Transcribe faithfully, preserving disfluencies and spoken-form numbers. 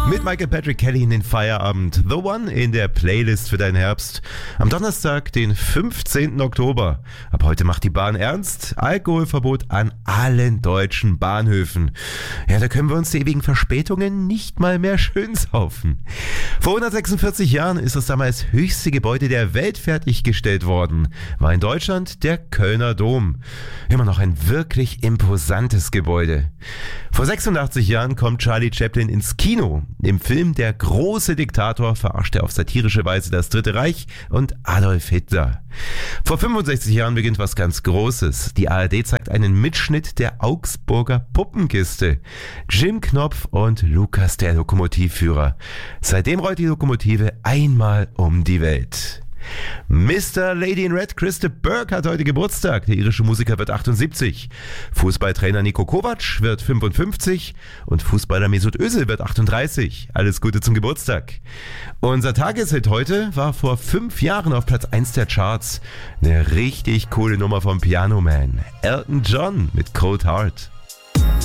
Mit Michael Patrick Kelly in den Feierabend. The One in der Playlist für deinen Herbst. Am Donnerstag, den fünfzehnten Oktober. Ab heute macht die Bahn ernst. Alkoholverbot an allen deutschen Bahnhöfen. Ja, da können wir uns die ewigen Verspätungen nicht mal mehr schön saufen. Vor hundertsechsundvierzig Jahren ist das damals höchste Gebäude der Welt fertiggestellt worden. War in Deutschland der Kölner Dom. Immer noch ein wirklich imposantes Gebäude. Vor sechsundachtzig Jahren kommt Charlie Chaplin ins Kino. Im Film Der große Diktator verarscht er auf satirische Weise das Dritte Reich und Adolf Hitler. Vor fünfundsechzig Jahren beginnt was ganz Großes. Die A R D zeigt einen Mitschnitt der Augsburger Puppenkiste. Jim Knopf und Lukas der Lokomotivführer. Seitdem rollt die Lokomotive einmal um die Welt. Mister Lady in Red, Krista Burke hat heute Geburtstag. Der irische Musiker wird achtundsiebzig. Fußballtrainer Niko Kovac wird fünfundfünfzig und Fußballer Mesut Özil wird achtunddreißig. Alles Gute zum Geburtstag. Unser Tageshit heute war vor fünf Jahren auf Platz eins der Charts. Eine richtig coole Nummer vom Piano Man. Elton John mit Cold Heart.